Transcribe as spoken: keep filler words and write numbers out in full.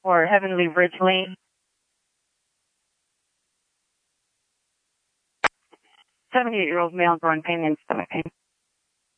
or Heavenly Bridge Lane. seventy-eight-year-old male, growing pain and stomach pain.